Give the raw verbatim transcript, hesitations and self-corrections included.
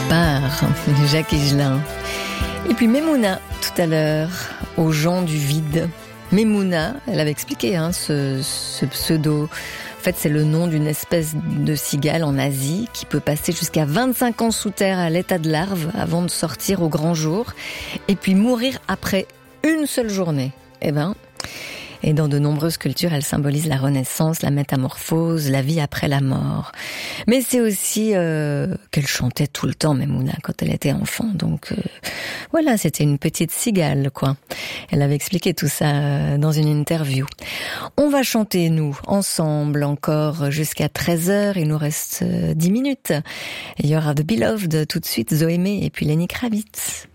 Part, Jacques Higelin. Et puis Memouna, tout à l'heure, aux gens du vide. Memouna, elle avait expliqué hein, ce, ce pseudo. En fait, c'est le nom d'une espèce de cigale en Asie qui peut passer jusqu'à vingt-cinq ans sous terre à l'état de larve avant de sortir au grand jour et puis mourir après une seule journée. Eh ben... Et dans de nombreuses cultures, elle symbolise la renaissance, la métamorphose, la vie après la mort. Mais c'est aussi euh, qu'elle chantait tout le temps, Memouna, quand elle était enfant. Donc euh, voilà, c'était une petite cigale, quoi. Elle avait expliqué tout ça dans une interview. On va chanter, nous, ensemble, encore jusqu'à treize heures. Il nous reste dix minutes. Il y aura The Beloved tout de suite, Zoémé et puis Lenny Kravitz.